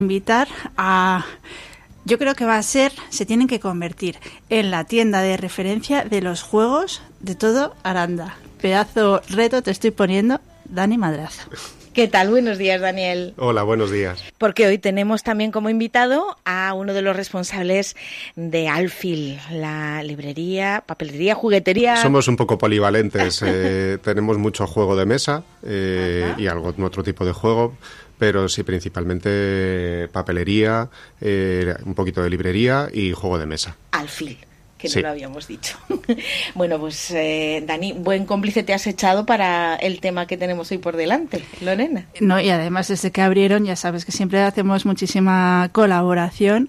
invitar a... Yo creo que se tienen que convertir en la tienda de referencia de los juegos de todo Aranda. Pedazo reto te estoy poniendo, Dani Madrazo. ¿Qué tal? Buenos días, Daniel. Hola, buenos días. Porque hoy tenemos también como invitado a uno de los responsables de Alfil, la librería, papelería, juguetería. Somos un poco polivalentes, tenemos mucho juego de mesa y algún otro tipo de juego, pero sí, principalmente papelería, un poquito de librería y juego de mesa. Alfil, que sí. No lo habíamos dicho. Bueno, pues Dani, buen cómplice te has echado para el tema que tenemos hoy por delante, Lorena. No, y además desde que abrieron, ya sabes que siempre hacemos muchísima colaboración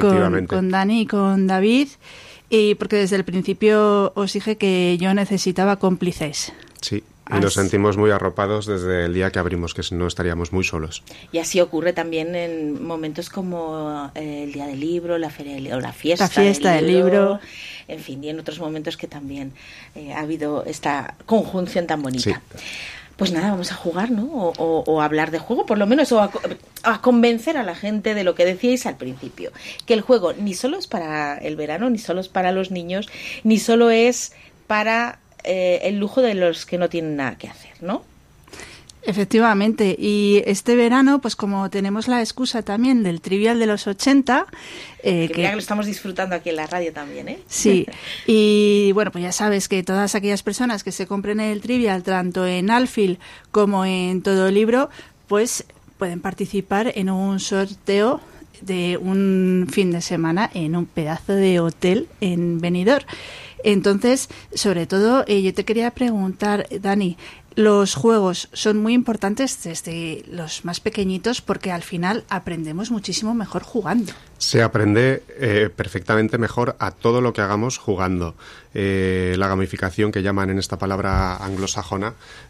con Dani y con David, y porque desde el principio os dije que yo necesitaba cómplices. Sí. Y nos sentimos muy arropados desde el día que abrimos, que no estaríamos muy solos. Y así ocurre también en momentos como el Día del Libro, la feria o la fiesta del libro. En fin, y en otros momentos que también ha habido esta conjunción tan bonita. Sí. Pues nada, vamos a jugar, ¿no? O a hablar de juego, por lo menos, o a convencer a la gente de lo que decíais al principio. Que el juego ni solo es para el verano, ni solo es para los niños, ni solo es para... el lujo de los que no tienen nada que hacer, ¿no? Efectivamente, y este verano, pues como tenemos la excusa también del Trivial de los 80... que mira que lo estamos disfrutando aquí en la radio también, ¿eh? Sí, y bueno, pues ya sabes que todas aquellas personas que se compren el Trivial, tanto en Alfil como en Todo Libro, pues pueden participar en un sorteo de un fin de semana en un pedazo de hotel en Benidorm. Entonces, sobre todo, yo te quería preguntar, Dani, los juegos son muy importantes desde los más pequeñitos porque al final aprendemos muchísimo mejor jugando. Se aprende perfectamente mejor a todo lo que hagamos jugando. La gamificación, que llaman en esta palabra anglosajona,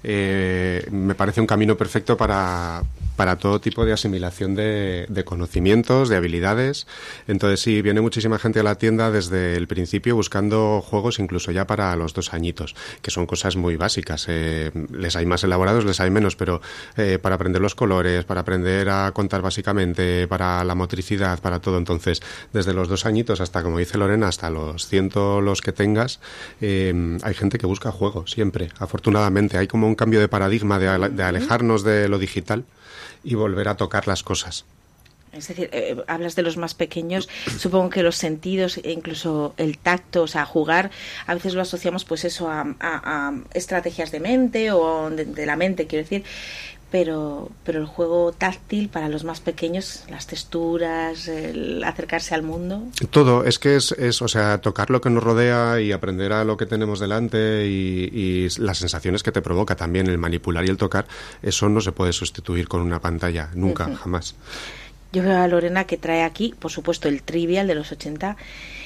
me parece un camino perfecto para todo tipo de asimilación de conocimientos, de habilidades. Entonces sí, viene muchísima gente a la tienda desde el principio buscando juegos incluso ya para los 2 añitos, que son cosas muy básicas. Les hay más elaborados, les hay menos, pero para aprender los colores, para aprender a contar básicamente, para la motricidad, para todo. Entonces, desde los 2 añitos hasta, como dice Lorena, hasta los 100 los que tengas, hay gente que busca juego, siempre. Afortunadamente, hay como un cambio de paradigma de alejarnos de lo digital y volver a tocar las cosas. Es decir, hablas de los más pequeños, supongo que los sentidos, incluso el tacto, o sea, jugar, a veces lo asociamos pues eso a estrategias de mente o de la mente, quiero decir, pero el juego táctil para los más pequeños, las texturas, el acercarse al mundo. Todo, es que es o sea, tocar lo que nos rodea y aprender a lo que tenemos delante y las sensaciones que te provoca también, el manipular y el tocar, eso no se puede sustituir con una pantalla, nunca, jamás. Yo veo a Lorena que trae aquí, por supuesto, el Trivial de los 80,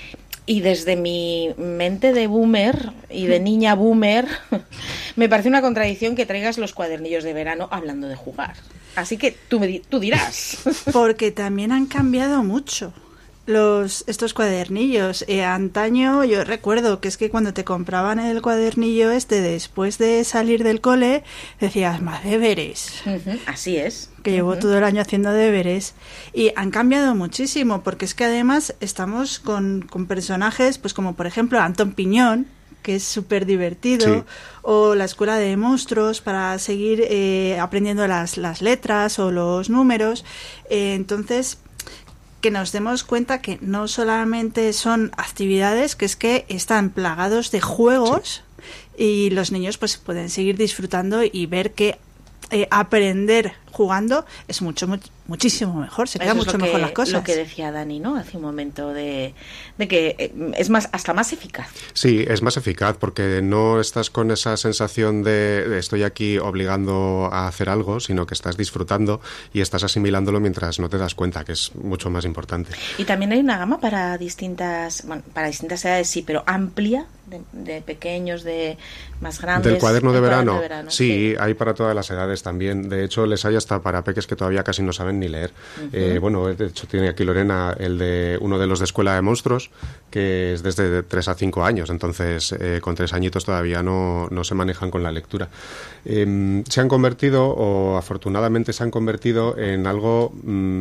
y desde mi mente de boomer y de niña boomer, me parece una contradicción que traigas los cuadernillos de verano hablando de jugar. Así que tú dirás. Porque también han cambiado mucho estos cuadernillos. Antaño yo recuerdo que es que cuando te compraban el cuadernillo después de salir del cole, decías, más deberes. Así es. Que llevo todo el año haciendo deberes. Y han cambiado muchísimo, porque es que además estamos con personajes, pues como por ejemplo Antón Piñón, que es súper divertido, sí. O la escuela de monstruos para seguir aprendiendo las letras o los números. Entonces, que nos demos cuenta que no solamente son actividades, que es que están plagados de juegos, sí. Y los niños pues pueden seguir disfrutando y ver que aprender jugando es muchísimo mejor, se queda mucho mejor las cosas. Lo que decía Dani, ¿no? Hace un momento de que es hasta más eficaz. Sí, es más eficaz porque no estás con esa sensación de estoy aquí obligando a hacer algo, sino que estás disfrutando y estás asimilándolo mientras no te das cuenta, que es mucho más importante. Y también hay una gama para distintas edades, sí, pero amplia, de pequeños, de más grandes. Del cuaderno de verano. Sí, hay para todas las edades también. De hecho, les hay hasta para peques que todavía casi no saben ni leer. Bueno, de hecho tiene aquí Lorena uno de los de Escuela de Monstruos, que es desde 3 a 5 años, entonces con 3 añitos todavía no se manejan con la lectura. Se han convertido, o afortunadamente se han convertido en algo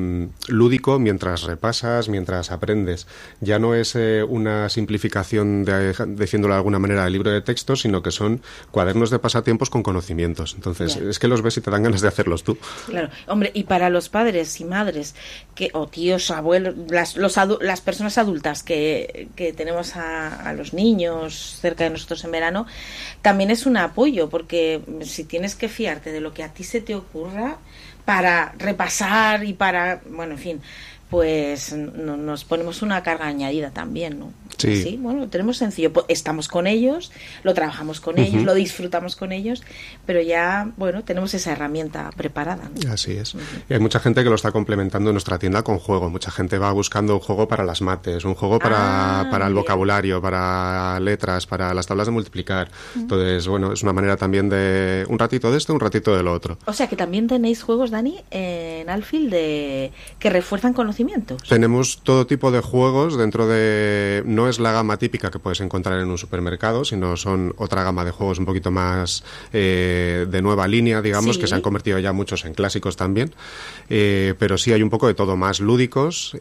lúdico mientras repasas, mientras aprendes. Ya no es una simplificación, diciéndolo de alguna manera, del libro de texto, sino que son cuadernos de pasatiempos con conocimientos. Entonces, es que los ves y te dan ganas de hacerlos tú. Claro, hombre, y para los padres y madres, o tíos, abuelos, las personas adultas que tenemos a los niños cerca de nosotros en verano, también es un apoyo, porque si tienes que fiarte de lo que a ti se te ocurra para repasar y para, bueno, en fin, pues nos ponemos una carga añadida también, ¿no? Sí. Sí, bueno, lo tenemos sencillo. Estamos con ellos, lo trabajamos con ellos, lo disfrutamos con ellos, pero ya, bueno, tenemos esa herramienta preparada, ¿no? Así es. Y hay mucha gente que lo está complementando en nuestra tienda con juego. Mucha gente va buscando un juego para las mates, un juego para el vocabulario, para letras, para las tablas de multiplicar. Entonces, bueno, es una manera también de un ratito de esto, un ratito de lo otro. O sea, que también tenéis juegos, Dani, en Alfil que refuerzan conocimientos. Tenemos todo tipo de juegos dentro de... No es la gama típica que puedes encontrar en un supermercado, sino son otra gama de juegos un poquito más de nueva línea, digamos, que se han convertido ya muchos en clásicos también. Pero sí hay un poco de todo, más lúdicos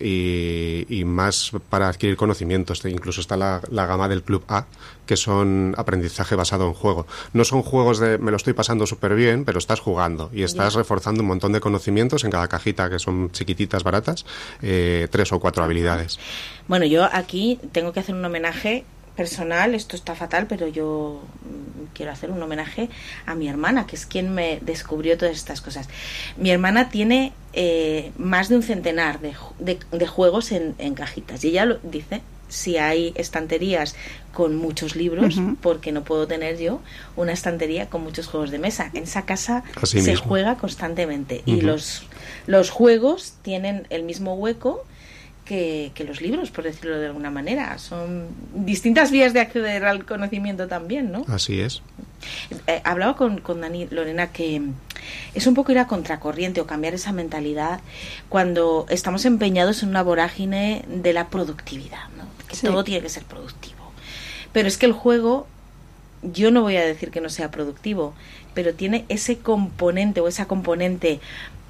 y más para adquirir conocimientos. Incluso está la gama del Club A, que son aprendizaje basado en juego. No son juegos de me lo estoy pasando súper bien, pero estás jugando y estás reforzando un montón de conocimientos en cada cajita, que son chiquititas, baratas, 3 o 4 habilidades. Bueno, yo aquí tengo que hacer un homenaje personal, esto está fatal, pero yo quiero hacer un homenaje a mi hermana, que es quien me descubrió todas estas cosas. Mi hermana tiene más de un centenar de juegos en cajitas, y ella lo dice: si hay estanterías con muchos libros, porque no puedo tener yo una estantería con muchos juegos de mesa. En esa casa así se mismo juega constantemente, y los juegos tienen el mismo hueco que los libros, por decirlo de alguna manera. Son distintas vías de acceder al conocimiento también, ¿no? Así es. Hablaba con Dani, Lorena, que es un poco ir a contracorriente o cambiar esa mentalidad cuando estamos empeñados en una vorágine de la productividad, ¿no? Que todo tiene que ser productivo. Pero es que el juego, yo no voy a decir que no sea productivo, pero tiene ese componente o esa componente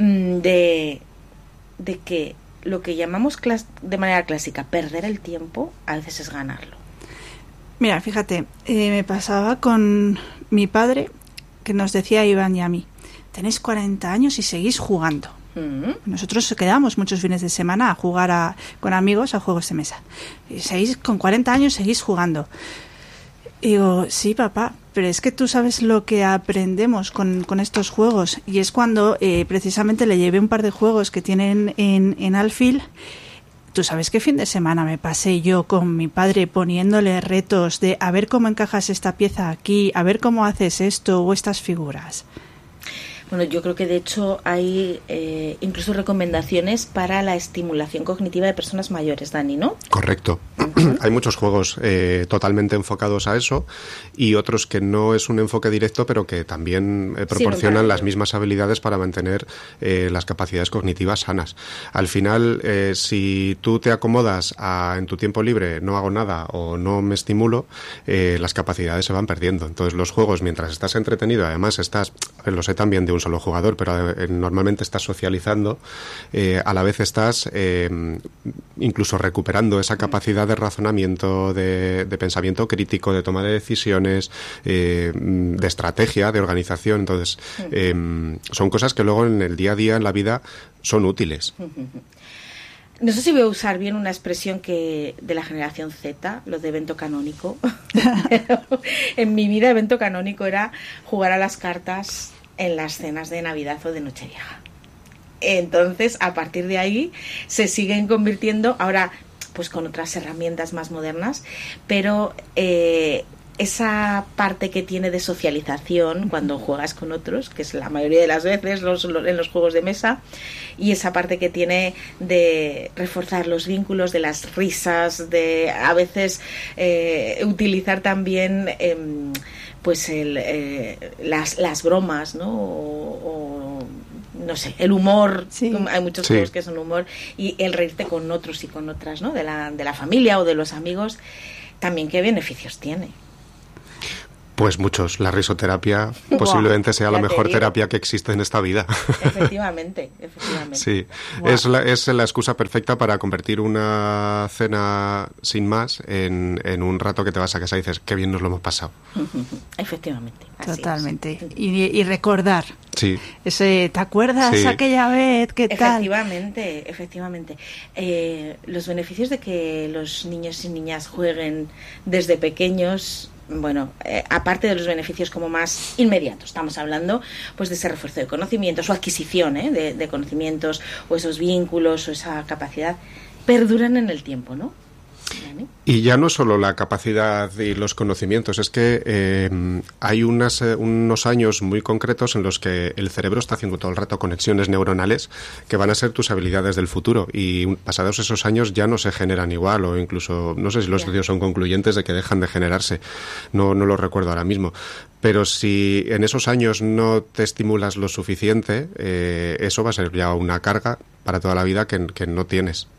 de que lo que llamamos de manera clásica perder el tiempo, a veces es ganarlo. Mira, fíjate, me pasaba con mi padre, que nos decía a Iván y a mí: tenéis 40 años y seguís jugando. Nosotros quedamos muchos fines de semana a jugar con amigos a juegos de mesa. Y con 40 años seguís jugando. Y digo: sí, papá, pero es que tú sabes lo que aprendemos con estos juegos. Y es cuando precisamente le llevé un par de juegos que tienen en Alfil. Tú sabes qué fin de semana me pasé yo con mi padre poniéndole retos de a ver cómo encajas esta pieza aquí, a ver cómo haces esto o estas figuras. Bueno, yo creo que de hecho hay incluso recomendaciones para la estimulación cognitiva de personas mayores, Dani, ¿no? Correcto. Hay muchos juegos totalmente enfocados a eso, y otros que no es un enfoque directo, pero que también proporcionan las mismas habilidades para mantener las capacidades cognitivas sanas. Al final, si tú te acomodas en tu tiempo libre, no hago nada o no me estimulo, las capacidades se van perdiendo. Entonces los juegos, mientras estás entretenido, además lo sé también de un solo jugador, pero normalmente estás socializando, a la vez estás incluso recuperando esa capacidad de razonamiento, de pensamiento crítico, de toma de decisiones, de estrategia, de organización. Entonces, son cosas que luego en el día a día, en la vida, son útiles. No sé si voy a usar bien una expresión de la generación Z, lo de evento canónico. En mi vida, evento canónico era jugar a las cartas en las cenas de Navidad o de Nochevieja. Entonces, a partir de ahí, se siguen convirtiendo, ahora pues con otras herramientas más modernas, pero esa parte que tiene de socialización cuando juegas con otros, que es la mayoría de las veces en los juegos de mesa, y esa parte que tiene de reforzar los vínculos, de las risas, de a veces utilizar también pues las bromas, ¿no? O no sé, el humor, Sí. hay muchos juegos que son humor, y el reírte con otros y con otras, ¿no? De la familia o de los amigos, también qué beneficios tiene. Pues muchos. La risoterapia posiblemente sea la mejor terapia que existe en esta vida. Efectivamente. Sí, Wow. es la excusa perfecta para convertir una cena sin más en un rato que te vas a casa y dices, qué bien nos lo hemos pasado. Efectivamente. Así Totalmente. es. Y recordar. Sí. ¿Te acuerdas Sí. aquella vez? ¿Qué tal? Efectivamente. Los beneficios de que los niños y niñas jueguen desde pequeños, bueno, aparte de los beneficios como más inmediatos, estamos hablando pues de ese refuerzo de conocimientos o adquisición de conocimientos o esos vínculos o esa capacidad, perduran en el tiempo, ¿no? ¿Vale? Y ya no solo la capacidad y los conocimientos, es que hay unos años muy concretos en los que el cerebro está haciendo todo el rato conexiones neuronales que van a ser tus habilidades del futuro, y pasados esos años ya no se generan igual, o incluso, no sé si los estudios son concluyentes de que dejan de generarse, no lo recuerdo ahora mismo. Pero si en esos años no te estimulas lo suficiente, eso va a ser ya una carga para toda la vida que no tienes.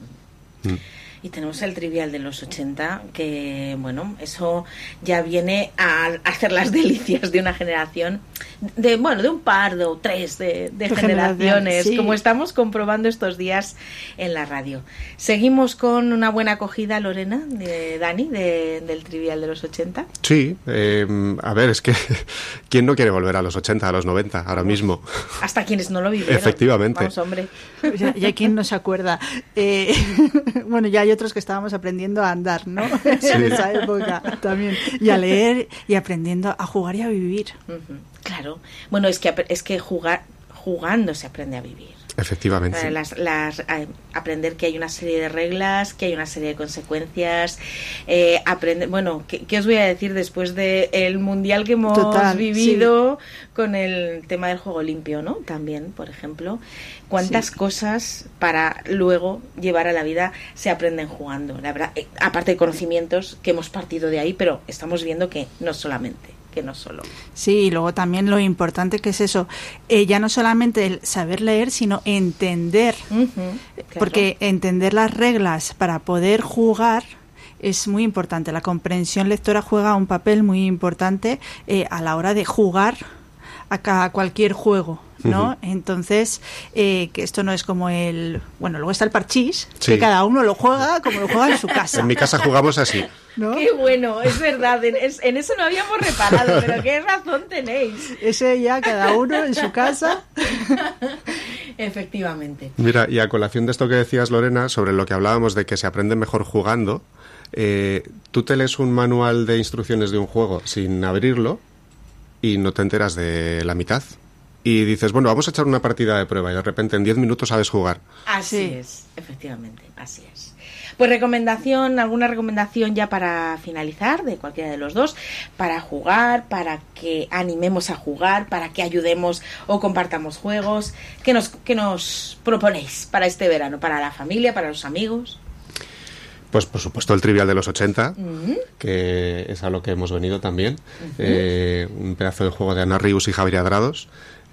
Y tenemos el trivial de los 80, que, bueno, eso ya viene a hacer las delicias de una generación, de un par o tres de generaciones, sí. como estamos comprobando estos días en la radio. Seguimos con una buena acogida, Lorena, de Dani, del trivial de los 80. Sí, a ver, es que ¿quién no quiere volver a los 80, a los 90, ahora mismo? Hasta quienes no lo vivieron. Efectivamente. Vamos, hombre. Ya quién no se acuerda. Bueno, ya hay otros que estábamos aprendiendo a andar, ¿no? En esa época también. Y a leer y aprendiendo a jugar y a vivir. Claro. Bueno, es que jugando se aprende a vivir. Efectivamente. Aprender que hay una serie de reglas, que hay una serie de consecuencias, ¿qué os voy a decir después del mundial que hemos vivido con el tema del juego limpio, ¿no? También, por ejemplo, cuántas cosas para luego llevar a la vida se aprenden jugando, la verdad, aparte de conocimientos que hemos partido de ahí, pero estamos viendo que no solamente. Que no solo. Sí, y luego también lo importante que es eso, ya no solamente el saber leer, sino entender, claro. Porque entender las reglas para poder jugar es muy importante. La comprensión lectora juega un papel muy importante a la hora de jugar a cualquier juego, ¿no? Entonces, que esto no es como luego está el parchís, que cada uno lo juega como lo juega en su casa. En mi casa jugamos así. ¿No? Qué bueno, es verdad, en eso no habíamos reparado, pero qué razón tenéis. Ese ya cada uno en su casa. Efectivamente. Mira, y a colación de esto que decías, Lorena, sobre lo que hablábamos de que se aprende mejor jugando, tú te lees un manual de instrucciones de un juego sin abrirlo y no te enteras de la mitad. Y dices, bueno, vamos a echar una partida de prueba, y de repente en 10 minutos sabes jugar. Así es, efectivamente, así es. Pues alguna recomendación ya para finalizar de cualquiera de los dos, para jugar, para que animemos a jugar, para que ayudemos o compartamos juegos. ¿Qué nos proponéis para este verano? ¿Para la familia, para los amigos? Pues por supuesto el trivial de los 80, que es a lo que hemos venido también. Un pedazo de juego de Ana Rius y Javier Adrados.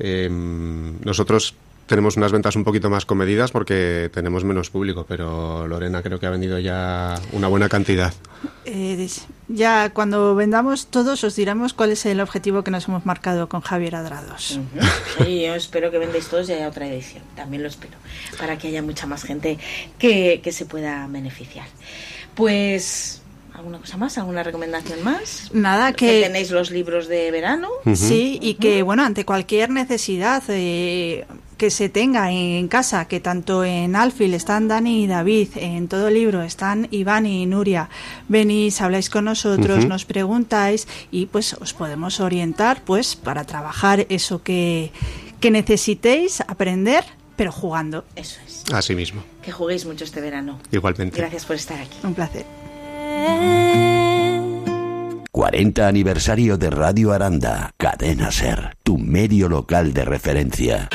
Nosotros tenemos unas ventas un poquito más comedidas porque tenemos menos público, pero Lorena creo que ha vendido ya una buena cantidad. Ya cuando vendamos todos os diremos cuál es el objetivo que nos hemos marcado con Javier Adrados. Sí, yo espero que vendéis todos y haya otra edición, también lo espero, para que haya mucha más gente que se pueda beneficiar. Pues... ¿alguna cosa más? ¿Alguna recomendación más? Nada, que tenéis los libros de verano. Sí, y que, ante cualquier necesidad que se tenga en casa, que tanto en Alfil están Dani y David, en Todo Libro están Iván y Nuria, venís, habláis con nosotros, nos preguntáis y pues os podemos orientar pues para trabajar eso que necesitéis aprender, pero jugando. Eso es. Así mismo. Que juguéis mucho este verano. Igualmente. Gracias por estar aquí. Un placer. 40 aniversario de Radio Aranda. Cadena SER, tu medio local de referencia.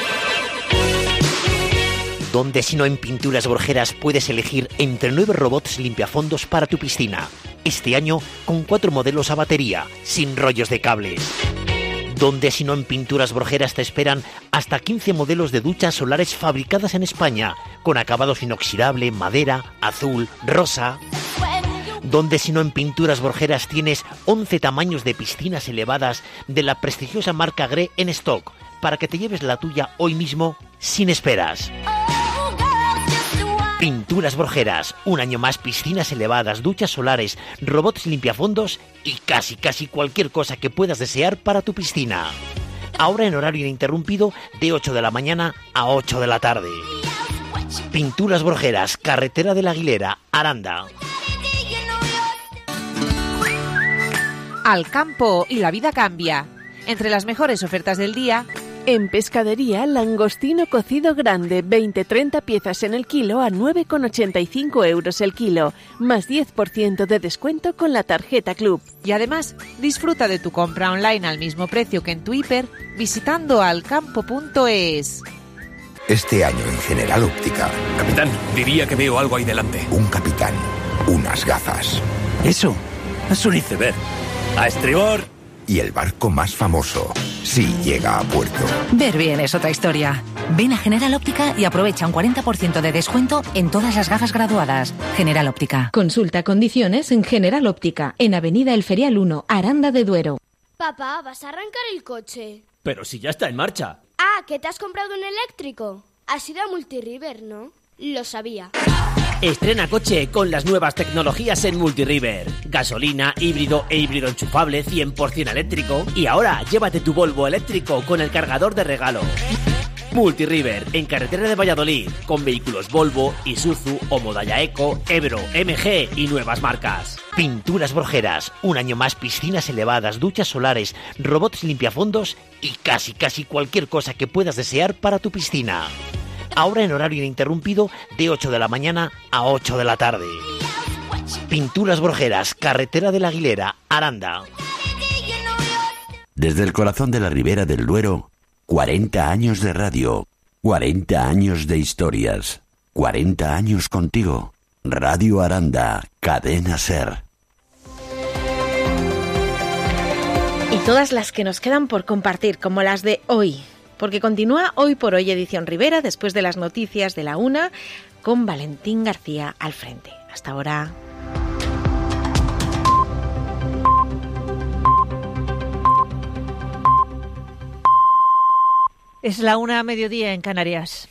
Donde si no en Pinturas Borjeras puedes elegir entre 9 robots limpiafondos para tu piscina. Este año con 4 modelos a batería, sin rollos de cables. Donde si no en Pinturas Borgeras te esperan hasta 15 modelos de duchas solares fabricadas en España, con acabados inoxidable, madera, azul, rosa. Donde si no en Pinturas Borgeras tienes 11 tamaños de piscinas elevadas de la prestigiosa marca Gré en stock, para que te lleves la tuya hoy mismo sin esperas. Pinturas Borgeras, un año más piscinas elevadas, duchas solares, robots limpiafondos y casi cualquier cosa que puedas desear para tu piscina. Ahora en horario ininterrumpido de 8 de la mañana a 8 de la tarde. Pinturas Borgeras, carretera de la Aguilera, Aranda. Al campo y la vida cambia. Entre las mejores ofertas del día... En Pescadería, langostino cocido grande, 20-30 piezas en el kilo a 9,85 euros el kilo, más 10% de descuento con la tarjeta Club. Y además, disfruta de tu compra online al mismo precio que en tu hiper visitando alcampo.es. Este año en General Óptica. Capitán, diría que veo algo ahí delante. Un capitán, unas gafas. Eso es un iceberg. ¡A estribor! Y el barco más famoso, sí llega a puerto. Ver bien es otra historia. Ven a General Óptica y aprovecha un 40% de descuento en todas las gafas graduadas. General Óptica. Consulta condiciones en General Óptica, en Avenida El Ferial 1, Aranda de Duero. Papá, ¿vas a arrancar el coche? Pero si ya está en marcha. Ah, ¿que te has comprado un eléctrico? Has ido a Multiriver, ¿no? Lo sabía. Estrena coche con las nuevas tecnologías en Multiriver. Gasolina, híbrido e híbrido enchufable 100% eléctrico. Y ahora, llévate tu Volvo eléctrico con el cargador de regalo. Multiriver, en carretera de Valladolid, con vehículos Volvo, Isuzu, Omodaya Eco, Ebro, MG y nuevas marcas. Pinturas Borgeras, un año más piscinas elevadas, duchas solares, robots limpiafondos y casi cualquier cosa que puedas desear para tu piscina. Ahora en horario ininterrumpido de 8 de la mañana a 8 de la tarde. Pinturas Borgeras, carretera de la Aguilera, Aranda. Desde el corazón de la Ribera del Duero, 40 años de radio, 40 años de historias, 40 años contigo. Radio Aranda, Cadena SER. Y todas las que nos quedan por compartir, como las de hoy. Porque continúa Hoy por Hoy edición Ribera después de las noticias de la 1 con Valentín García al frente. Hasta ahora. Es la 1:00 en Canarias.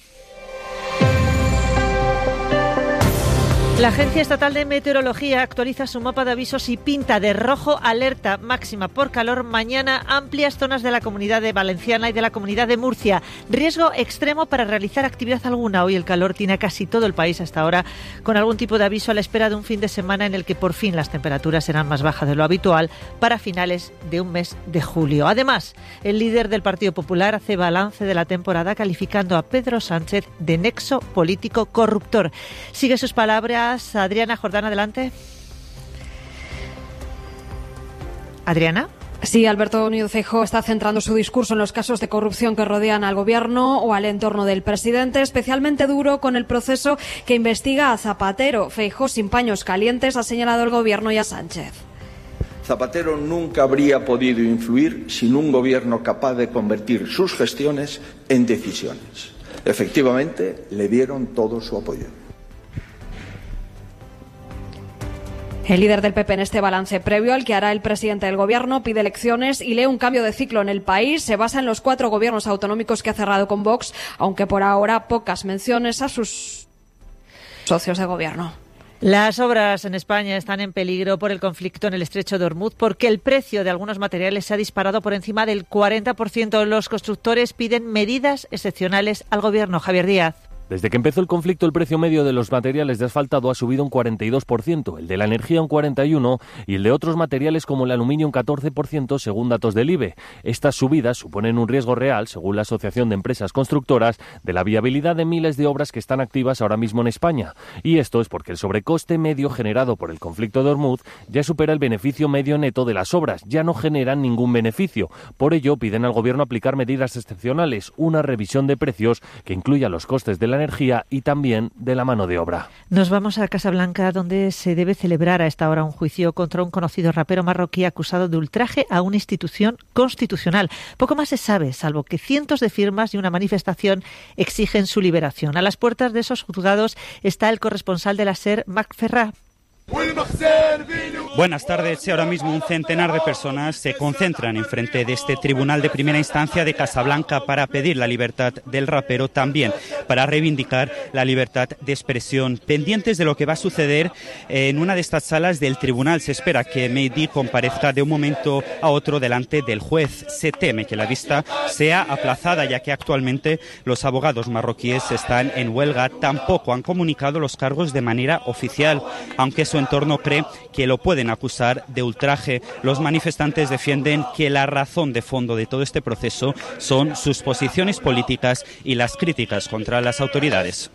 La Agencia Estatal de Meteorología actualiza su mapa de avisos y pinta de rojo alerta máxima por calor mañana amplias zonas de la Comunidad de Valenciana y de la Comunidad de Murcia. Riesgo extremo para realizar actividad alguna. Hoy el calor tiene a casi todo el país hasta ahora, con algún tipo de aviso a la espera de un fin de semana en el que por fin las temperaturas serán más bajas de lo habitual para finales de un mes de julio. Además, el líder del Partido Popular hace balance de la temporada calificando a Pedro Sánchez de nexo político corruptor. Sigue sus palabras Adriana Jordán, adelante. Adriana. Sí, Alberto Núñez Feijóo está centrando su discurso en los casos de corrupción que rodean al gobierno o al entorno del presidente, especialmente duro con el proceso que investiga a Zapatero. Feijóo, sin paños calientes, ha señalado al gobierno y a Sánchez. Zapatero nunca habría podido influir sin un gobierno capaz de convertir sus gestiones en decisiones. Efectivamente, le dieron todo su apoyo. El líder del PP en este balance previo al que hará el presidente del gobierno pide elecciones y lee un cambio de ciclo en el país. Se basa en los 4 gobiernos autonómicos que ha cerrado con Vox, aunque por ahora pocas menciones a sus socios de gobierno. Las obras en España están en peligro por el conflicto en el estrecho de Hormuz porque el precio de algunos materiales se ha disparado por encima del 40%. Los constructores piden medidas excepcionales al gobierno. Javier Díaz. Desde que empezó el conflicto, el precio medio de los materiales de asfaltado ha subido un 42%, el de la energía un 41% y el de otros materiales como el aluminio un 14%, según datos del IBE. Estas subidas suponen un riesgo real, según la Asociación de Empresas Constructoras, de la viabilidad de miles de obras que están activas ahora mismo en España. Y esto es porque el sobrecoste medio generado por el conflicto de Hormuz ya supera el beneficio medio neto de las obras, ya no generan ningún beneficio. Por ello, piden al Gobierno aplicar medidas excepcionales, una revisión de precios que incluya los costes de la energía y también de la mano de obra. Nos vamos a Casablanca, donde se debe celebrar a esta hora un juicio contra un conocido rapero marroquí acusado de ultraje a una institución constitucional. Poco más se sabe, salvo que cientos de firmas y una manifestación exigen su liberación. A las puertas de esos juzgados está el corresponsal de la SER, Marc Ferrà. Buenas tardes. Ahora mismo un centenar de personas se concentran enfrente de este tribunal de primera instancia de Casablanca para pedir la libertad del rapero, también para reivindicar la libertad de expresión. Pendientes de lo que va a suceder en una de estas salas del tribunal, se espera que Mehdi comparezca de un momento a otro delante del juez. Se teme que la vista sea aplazada, ya que actualmente los abogados marroquíes están en huelga. Tampoco han comunicado los cargos de manera oficial, aunque su entorno cree que lo pueden acusar de ultraje. Los manifestantes defienden que la razón de fondo de todo este proceso son sus posiciones políticas y las críticas contra las autoridades.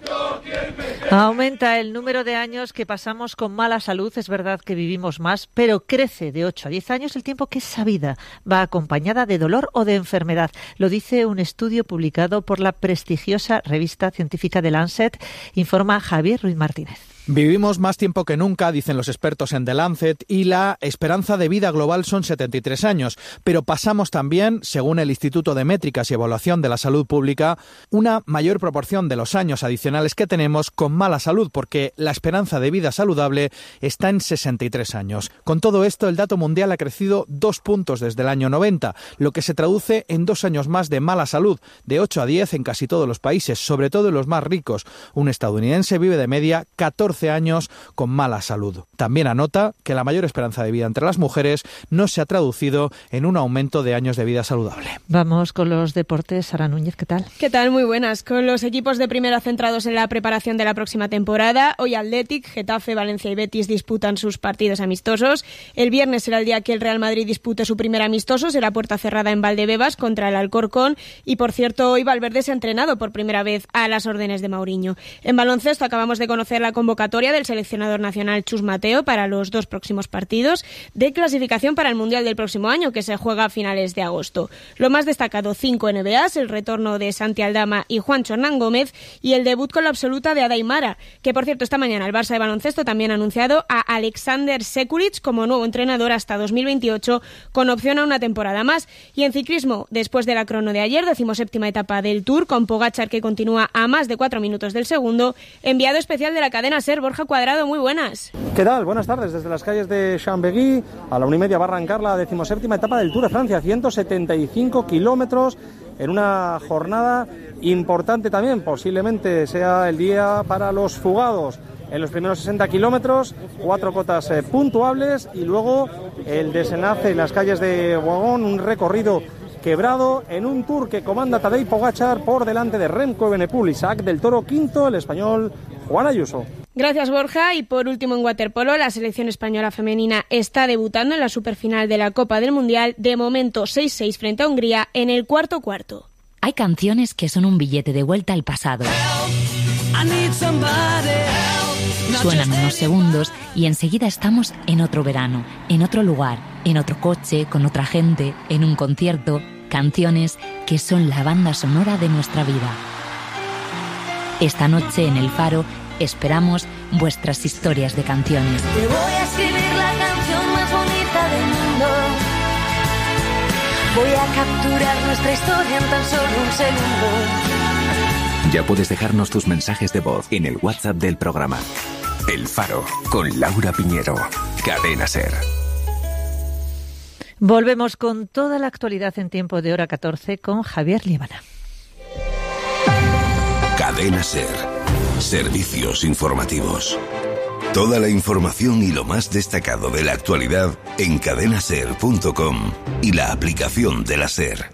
Aumenta el número de años que pasamos con mala salud. Es verdad que vivimos más, pero crece de 8 a 10 años el tiempo que esa vida va acompañada de dolor o de enfermedad. Lo dice un estudio publicado por la prestigiosa revista científica The Lancet, informa Javier Ruiz Martínez. Vivimos más tiempo que nunca, dicen los expertos en The Lancet, y la esperanza de vida global son 73 años. Pero pasamos también, según el Instituto de Métricas y Evaluación de la Salud Pública, una mayor proporción de los años adicionales que tenemos con mala salud, porque la esperanza de vida saludable está en 63 años. Con todo esto, el dato mundial ha crecido 2 puntos desde el año 90, lo que se traduce en 2 años más de mala salud, de 8 a 10 en casi todos los países, sobre todo en los más ricos. Un estadounidense vive de media 14 años con mala salud. También anota que la mayor esperanza de vida entre las mujeres no se ha traducido en un aumento de años de vida saludable. Vamos con los deportes. Sara Núñez, ¿qué tal? ¿Qué tal? Muy buenas. Con los equipos de primera centrados en la preparación de la próxima temporada, hoy Athletic, Getafe, Valencia y Betis disputan sus partidos amistosos. El viernes será el día que el Real Madrid dispute su primer amistoso, será puerta cerrada en Valdebebas contra el Alcorcón, y por cierto, hoy Valverde se ha entrenado por primera vez a las órdenes de Mourinho. En baloncesto acabamos de conocer la convocatoria del seleccionador nacional Chus Mateo para los 2 próximos partidos de clasificación para el Mundial del próximo año, que se juega a finales de agosto. Lo más destacado, 5 NBAs, el retorno de Santi Aldama y Juancho Hernán Gómez, y el debut con la absoluta de Adaimara, que por cierto esta mañana el Barça de baloncesto también ha anunciado a Alexander Sekulic como nuevo entrenador hasta 2028, con opción a una temporada más. Y en ciclismo, después de la crono de ayer, 17ª etapa del Tour, con Pogačar que continúa a más de 4 minutos del segundo, enviado especial de la cadena SER, Borja Cuadrado, muy buenas. ¿Qué tal? Buenas tardes. Desde las calles de Chambéry a la 1:30 va a arrancar la 17ª etapa del Tour de Francia, 175 kilómetros en una jornada importante también. Posiblemente sea el día para los fugados. En los primeros 60 kilómetros, 4 cotas puntuables y luego el desenlace en las calles de Boigón, un recorrido quebrado en un Tour que comanda Tadej Pogačar por delante de Remco Evenepoel, Isaac del Toro quinto, el español Juan Ayuso. Gracias, Borja. Y por último, en waterpolo, la selección española femenina está debutando en la superfinal de la Copa del Mundial, de momento 6-6 frente a Hungría en el cuarto. Hay canciones que son un billete de vuelta al pasado. Suenan unos segundos y enseguida estamos en otro verano, en otro lugar, en otro coche, con otra gente, en un concierto. Canciones que son la banda sonora de nuestra vida. Esta noche en El Faro esperamos vuestras historias de canciones. Te voy a escribir la canción más bonita del mundo. Voy a capturar nuestra historia en tan solo un segundo. Ya puedes dejarnos tus mensajes de voz en el WhatsApp del programa. El Faro, con Laura Piñero. Cadena SER. Volvemos con toda la actualidad en tiempo de hora 14 con Javier Líbana. Cadena SER. Servicios informativos. Toda la información y lo más destacado de la actualidad en cadenaser.com y la aplicación de la SER.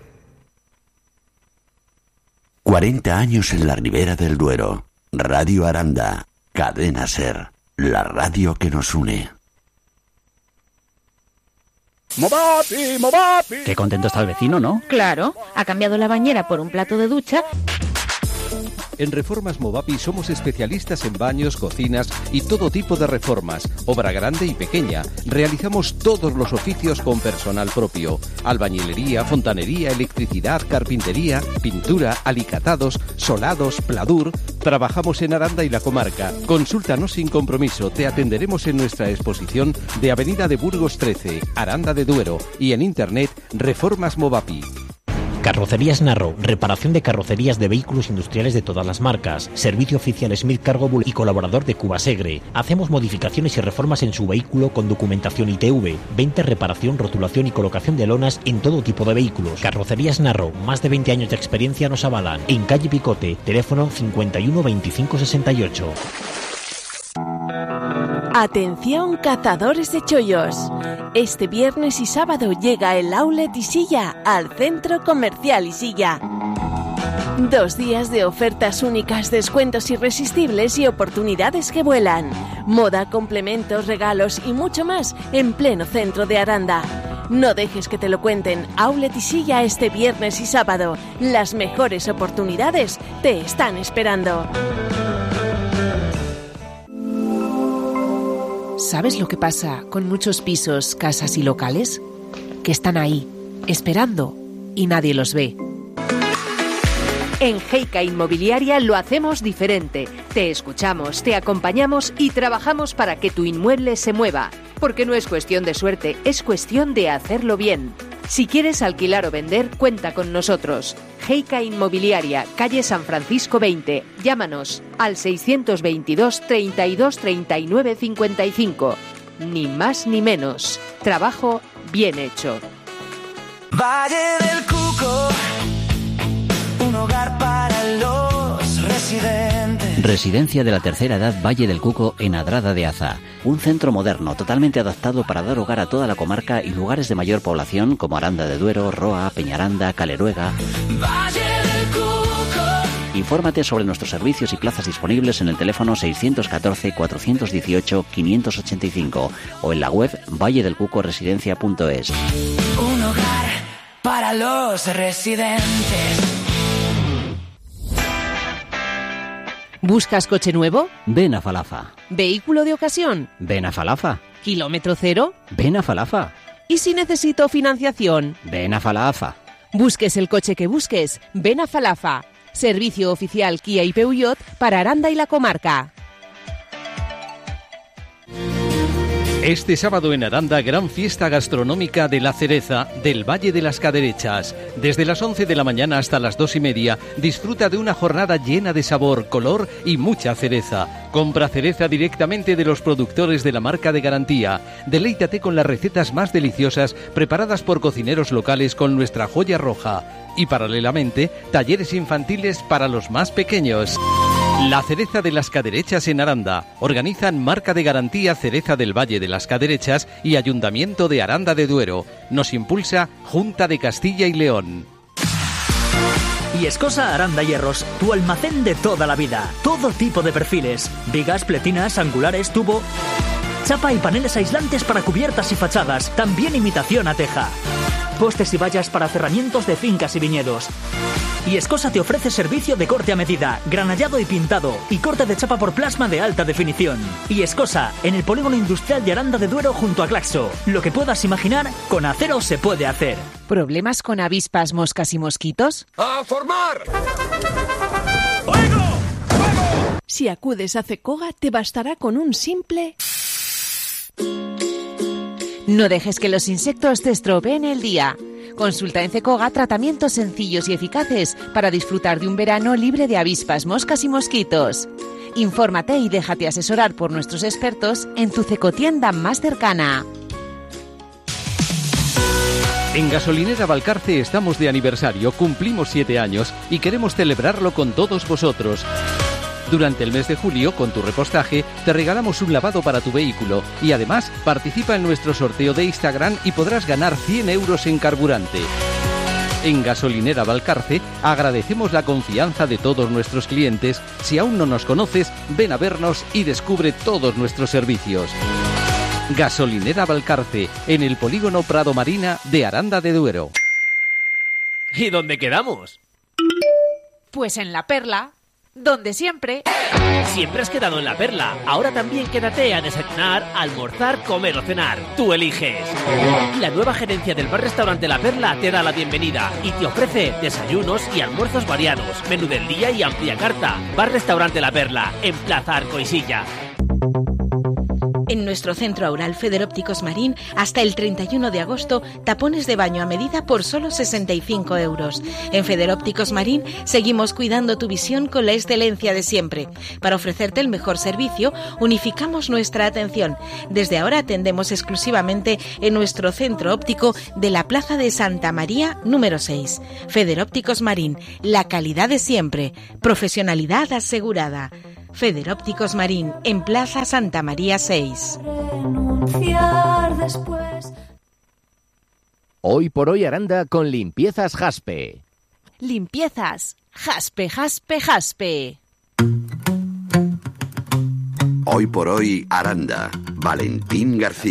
40 años en la Ribera del Duero. Radio Aranda. Cadena SER. La radio que nos une. ¡Movapi, Movapi! Qué contento está el vecino, ¿no? Claro, ha cambiado la bañera por un plato de ducha. En Reformas Movapi somos especialistas en baños, cocinas y todo tipo de reformas, obra grande y pequeña. Realizamos todos los oficios con personal propio: albañilería, fontanería, electricidad, carpintería, pintura, alicatados, solados, pladur. Trabajamos en Aranda y la comarca. Consúltanos sin compromiso. Te atenderemos en nuestra exposición de Avenida de Burgos 13, Aranda de Duero, y en internet Reformas Movapi. Carrocerías Narro, reparación de carrocerías de vehículos industriales de todas las marcas. Servicio oficial Smith Cargo Bull y colaborador de Cubasegre. Hacemos modificaciones y reformas en su vehículo con documentación ITV. Venta, reparación, rotulación y colocación de lonas en todo tipo de vehículos. Carrocerías Narro, más de 20 años de experiencia nos avalan. En calle Picote, teléfono 51 25 68. Atención, cazadores de chollos. Este viernes y sábado llega el Outlet Isilla al Centro Comercial Isilla. 2 días de ofertas únicas, descuentos irresistibles y oportunidades que vuelan. Moda, complementos, regalos y mucho más en pleno centro de Aranda. No dejes que te lo cuenten. Outlet Isilla este viernes y sábado. Las mejores oportunidades te están esperando. ¿Sabes lo que pasa con muchos pisos, casas y locales? Que están ahí, esperando, y nadie los ve. En Heika Inmobiliaria lo hacemos diferente. Te escuchamos, te acompañamos y trabajamos para que tu inmueble se mueva. Porque no es cuestión de suerte, es cuestión de hacerlo bien. Si quieres alquilar o vender, cuenta con nosotros. Heika Inmobiliaria, calle San Francisco 20. Llámanos al 622 32 39 55. Ni más ni menos. Trabajo bien hecho. Valle del Cuco, un hogar para los residentes. Residencia de la tercera edad Valle del Cuco en Adrada de Aza. Un centro moderno totalmente adaptado para dar hogar a toda la comarca y lugares de mayor población como Aranda de Duero, Roa, Peñaranda, Caleruega. Valle del Cuco. Infórmate sobre nuestros servicios y plazas disponibles en el teléfono 614 418 585 o en la web valledelcucoresidencia.es. Un hogar para los residentes. ¿Buscas coche nuevo? Ven a Falafa. ¿Vehículo de ocasión? Ven a Falafa. ¿Kilómetro cero? Ven a Falafa. ¿Y si necesito financiación? Ven a Falafa. Busques el coche que busques, ven a Falafa. Servicio oficial Kia y Peugeot para Aranda y la comarca. Este sábado en Aranda, gran fiesta gastronómica de la cereza del Valle de las Caderechas. Desde las 11 de la mañana hasta las 2:30, disfruta de una jornada llena de sabor, color y mucha cereza. Compra cereza directamente de los productores de la marca de garantía. Deleítate con las recetas más deliciosas preparadas por cocineros locales con nuestra joya roja. Y paralelamente, talleres infantiles para los más pequeños. La Cereza de las Caderechas en Aranda. Organizan Marca de Garantía Cereza del Valle de las Caderechas y Ayuntamiento de Aranda de Duero. Nos impulsa Junta de Castilla y León. Yescosa Aranda Hierros, tu almacén de toda la vida. Todo tipo de perfiles, vigas, pletinas, angulares, tubo, chapa y paneles aislantes para cubiertas y fachadas. También imitación a teja. Postes y vallas para cerramientos de fincas y viñedos. Y Escosa te ofrece servicio de corte a medida, granallado y pintado, y corte de chapa por plasma de alta definición. Y Escosa, en el polígono industrial de Aranda de Duero junto a Claxo. Lo que puedas imaginar, con acero se puede hacer. ¿Problemas con avispas, moscas y mosquitos? ¡A formar! Si acudes a Cecoga, te bastará con un simple... No dejes que los insectos te estropeen el día. Consulta en Cecoga tratamientos sencillos y eficaces para disfrutar de un verano libre de avispas, moscas y mosquitos. Infórmate y déjate asesorar por nuestros expertos en tu Cecotienda más cercana. En Gasolinera Valcarce estamos de aniversario, cumplimos 7 años y queremos celebrarlo con todos vosotros. Durante el mes de julio, con tu repostaje, te regalamos un lavado para tu vehículo y además participa en nuestro sorteo de Instagram y podrás ganar 100 euros en carburante. En Gasolinera Valcarce agradecemos la confianza de todos nuestros clientes. Si aún no nos conoces, ven a vernos y descubre todos nuestros servicios. Gasolinera Valcarce, en el polígono Prado Marina de Aranda de Duero. ¿Y dónde quedamos? Pues en La Perla. donde siempre. Siempre has quedado en La Perla. Ahora también quédate a desayunar, almorzar, comer o cenar. Tú eliges. La nueva gerencia del bar-restaurante La Perla te da la bienvenida y te ofrece desayunos y almuerzos variados, menú del día y amplia carta. Bar-restaurante La Perla, en Plaza Arcoisilla. En nuestro centro Aural Federópticos Marín, hasta el 31 de agosto, tapones de baño a medida por solo 65 euros. En Federópticos Marín seguimos cuidando tu visión con la excelencia de siempre. Para ofrecerte el mejor servicio, unificamos nuestra atención. Desde ahora atendemos exclusivamente en nuestro centro óptico de la Plaza de Santa María, número 6. Federópticos Marín, la calidad de siempre, profesionalidad asegurada. Federópticos Marín, en Plaza Santa María 6. Hoy por hoy Aranda con Limpiezas Jaspe. Limpiezas Jaspe, Jaspe, Jaspe. Hoy por hoy Aranda, Valentín García.